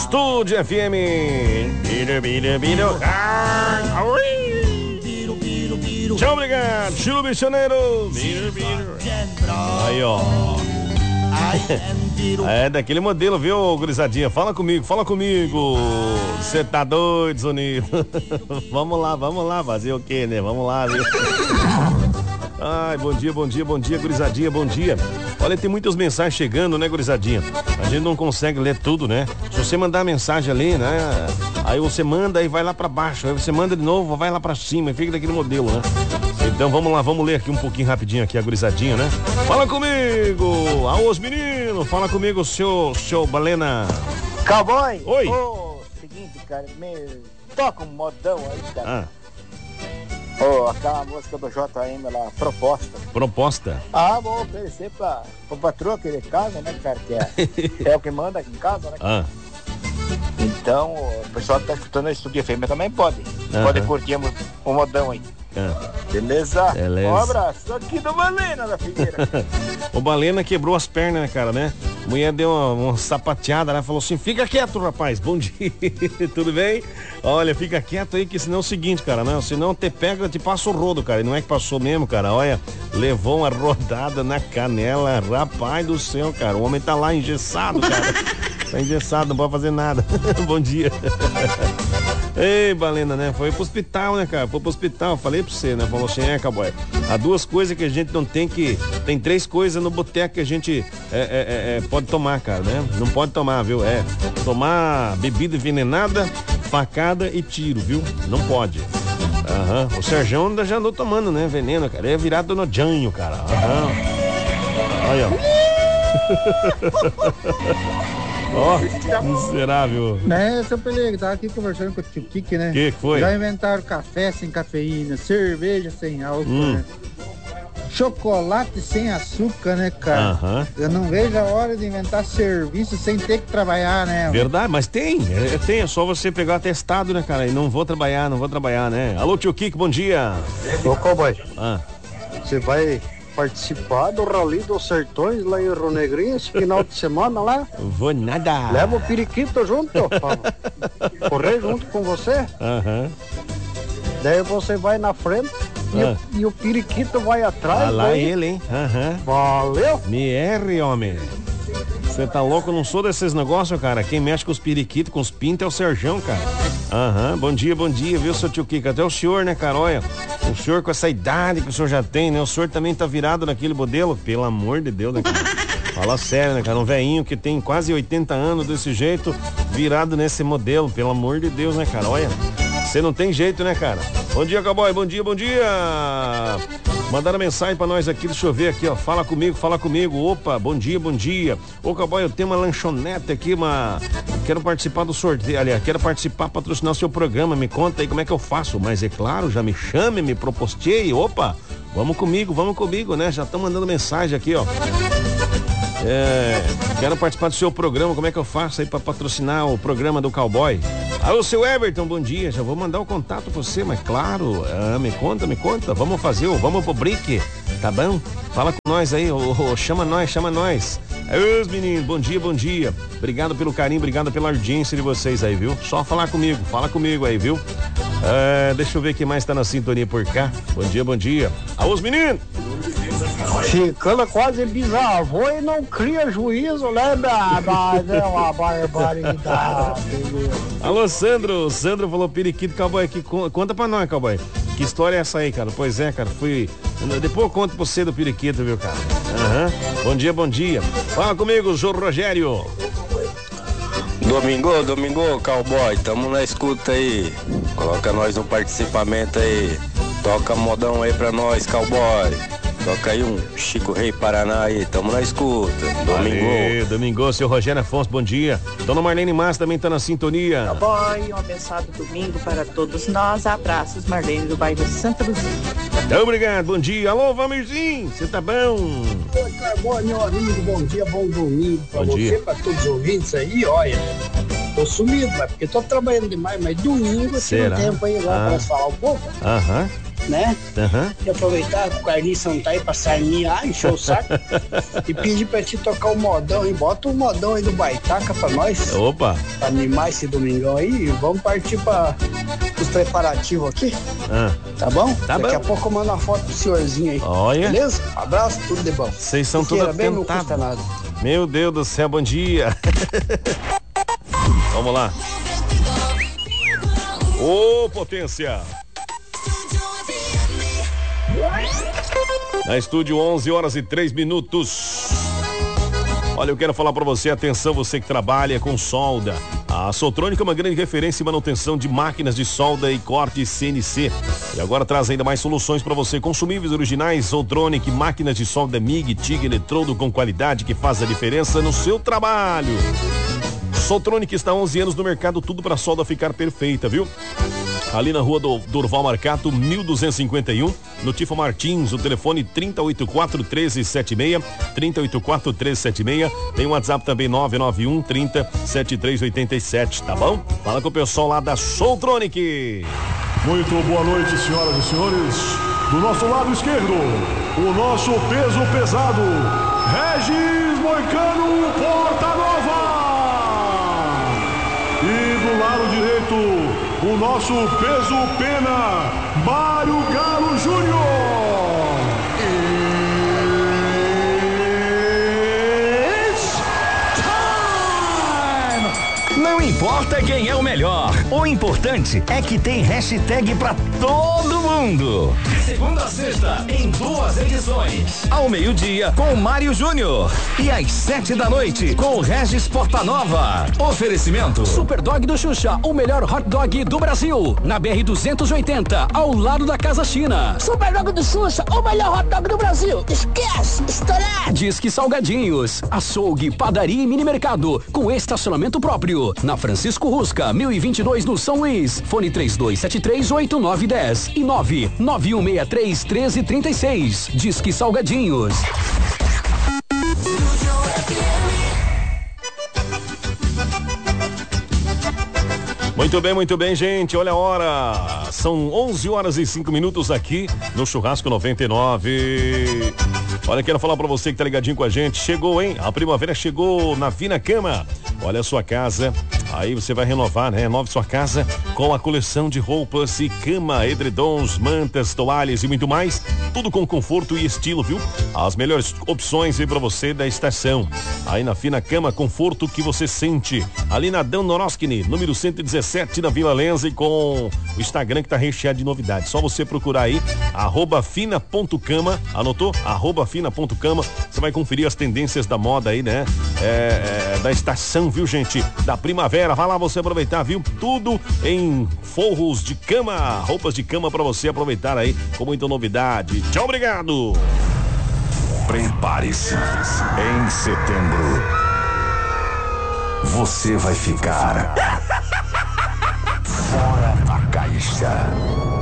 Estúdio FM. Tchau, obrigado. Chulo Missioneiro. Aí, ó. É daquele modelo, viu, gurizadinha? Fala comigo, fala comigo. Você tá doido, Zonito? Vamos lá, fazer o quê, né? Vamos lá, viu? Ai, bom dia, gurizadinha, bom dia. Olha, tem muitas mensagens chegando, né, gurizadinha? A gente não consegue ler tudo, né? Se você mandar mensagem ali, né? Aí você manda e vai lá pra baixo. Aí você manda de novo, vai lá pra cima e fica daquele modelo, né? Então vamos lá, vamos ler aqui um pouquinho rapidinho aqui a gurizadinha, né? Fala comigo! Aô, os meninos! Fala comigo, seu Balena. Cowboy! Oi! Seguinte, cara, me toca um modão aí, cara. Aquela música do JM lá, Proposta. Vou oferecer pra patroa que ele casa, né, cara? Que é o que manda aqui em casa, né? Então, o pessoal que tá escutando a Estúdio FM também pode curtir o modão aí. Beleza? Um abraço aqui do Balena da Figueira. O Balena quebrou as pernas, né, cara, né? A mulher deu uma sapateada, né? Falou assim, fica quieto, rapaz, bom dia. Tudo bem? Olha, fica quieto aí, que senão é o seguinte, cara, né? Senão te pega, te passa o rodo, cara. E não é que passou mesmo, cara. Olha, levou uma rodada na canela. Rapaz do céu, cara. O homem tá lá engessado, cara. Tá engessado, não pode fazer nada. Bom dia. Ei, Balena, né? Foi pro hospital, né, cara? Foi pro hospital, falei pra você, né? Falou assim, cowboy. Há duas coisas que a gente não tem que... Tem três coisas no boteco que a gente pode tomar, cara, né? Não pode tomar, viu? Tomar bebida envenenada, facada e tiro, viu? Não pode. O Serjão ainda já andou tomando, né? Veneno, cara. É virado no janho, cara. Olha, ó. Miserável. Né, seu Pelego, tava aqui conversando com o tio Kiki, né? Que foi? Já inventaram café sem cafeína, cerveja sem álcool, né? Chocolate sem açúcar, né, cara? Eu não vejo a hora de inventar serviço sem ter que trabalhar, né? Verdade, mas tem, é só você pegar atestado, né, cara? E não vou trabalhar, né? Alô, tio Kiki, bom dia. Ô, cowboy. Você vai participar do Rally dos Sertões lá em Rio Negrinho esse final de semana lá? Vou nada. Leva o periquito junto, correr junto com você. Daí você vai na frente e o periquito vai atrás. Lá ele, hein? Valeu. Me erre, homem. Você tá louco? Eu não sou desses negócios, cara. Quem mexe com os periquitos, com os pintos é o Serjão, cara. Bom dia, viu, seu tio Kika? Até o senhor, né, cara? Olha, o senhor com essa idade que o senhor já tem, né? O senhor também tá virado naquele modelo? Pelo amor de Deus, né, cara? Fala sério, né, cara? Um velhinho que tem quase 80 anos desse jeito, virado nesse modelo. Pelo amor de Deus, né, cara? Olha, você não tem jeito, né, cara? Bom dia, cowboy. Bom dia. Mandaram mensagem pra nós aqui, deixa eu ver aqui, ó. Fala comigo. Opa, bom dia. Ô, cowboy, eu tenho uma lanchonete aqui, quero participar do sorteio, aliás, patrocinar o seu programa, me conta aí como é que eu faço. Mas é claro, já me chame, me proposteie. Opa, vamos comigo, né? Já estão mandando mensagem aqui, ó. Quero participar do seu programa, como é que eu faço aí pra patrocinar o programa do cowboy? Alô, seu Everton, bom dia, já vou mandar o contato pra você, mas claro, me conta, vamos pro brick, tá bom? Fala com nós aí, chama nós. Aí, os meninos, bom dia, obrigado pelo carinho, obrigado pela audiência de vocês aí, viu? Só fala comigo aí, viu? Deixa eu ver quem mais tá na sintonia por cá, bom dia. Alô, os meninos! Ficando quase bisavô e não cria juízo, né, mas é uma barbaridade. Alô, Sandro falou periquito, cowboy aqui, conta pra nós, cowboy. Que história é essa aí, cara? Pois é, cara, depois eu conto pra você do periquito, viu, cara? Bom dia. Fala comigo, João Rogério. Domingo, cowboy, tamo na escuta aí. Coloca nós no participamento aí. Toca modão aí pra nós, cowboy. Toca aí um Chico Rei Paraná aí, tamo na escuta. Domingo, seu Rogério Afonso, bom dia. Dona Marlene Massa também tá na sintonia. Cowboy, um abençoado domingo para todos nós. Abraços, Marlene do bairro Santa Luzia. Então, obrigado, bom dia. Alô, Valmirzinho, você tá bom? Oi, Cowboy, meu amigo, bom dia, bom domingo pra você, pra todos os ouvintes aí, olha. Tô sumido, porque tô trabalhando demais, mas domingo eu tiro tempo aí lá pra falar um pouco. né? E aproveitar que o Carlinhos não tá aí pra sarminhar, encher o saco. E pedir pra ti tocar o modão aí. Bota o modão aí do Baitaca pra nós. Opa! Pra animar esse domingão aí. E vamos partir para os preparativos aqui. Tá bom? Daqui a pouco eu mando uma foto do senhorzinho aí. Olha. Beleza? Abraço, tudo de bom. Vocês são tudo atentados. Não custa nada. Meu Deus do céu, bom dia. Vamos lá. Ô, potência. Na estúdio, 11h03. Olha, eu quero falar pra você, atenção, você que trabalha com solda. A Soltronic é uma grande referência em manutenção de máquinas de solda e corte CNC. E agora traz ainda mais soluções para você. Consumíveis originais, Soltronic, máquinas de solda MIG, TIG, eletrodo com qualidade que faz a diferença no seu trabalho. Soltronic está há 11 anos no mercado, tudo para solda ficar perfeita, viu? Ali na rua do Durval Marcato, 1251, no Tifo Martins, o telefone 3084-1376, 3084-1376, tem o WhatsApp também 991-30-7387, tá bom? Fala com o pessoal lá da Soltronic. Muito boa noite, senhoras e senhores. Do nosso lado esquerdo, o nosso peso pesado, Regis Moicano Porta Nova. E do lado direito, o nosso peso pena, Mário Galo Júnior. It's time! Não importa quem é o melhor, o importante é que tem hashtag pra todo mundo. De segunda a sexta, em 2 edições. Ao meio-dia, com o Mário Júnior. E às 7 da noite, com o Regis Portanova. Oferecimento Superdog do Xuxa, o melhor hot dog do Brasil. Na BR-280, ao lado da Casa China. Superdog do Xuxa, o melhor hot dog do Brasil. Esquece, estourado. Disque Salgadinhos, açougue, padaria e mini mercado, com estacionamento próprio. Na Francisco Rusca, 1022 no São Luís. Fone 32738910 e 991631336. Disque Salgadinhos. Muito bem, gente. Olha a hora. São 11h05 aqui no Churrasco 99. Olha, quero falar pra você que tá ligadinho com a gente. Chegou, hein? A primavera chegou na Fina Cama. Olha a sua casa. Aí você vai renovar, né? Renove sua casa com a coleção de roupas e cama, edredons, mantas, toalhas e muito mais. Tudo com conforto e estilo, viu? As melhores opções aí pra você da estação. Aí na Fina Cama, conforto que você sente. Ali na Dan Noroskini, número 117 na Vila Lenza, com o Instagram que tá recheado de novidades. Só você procurar aí, @fina.cama, anotou? @fina.cama. Você vai conferir as tendências da moda aí, né? Da estação, viu, gente? Da primavera. Vai lá você aproveitar, viu? Tudo em forros de cama, roupas de cama pra você aproveitar aí com muita novidade. Tchau, obrigado! Prepare-se. Em setembro, você vai ficar fora da caixa.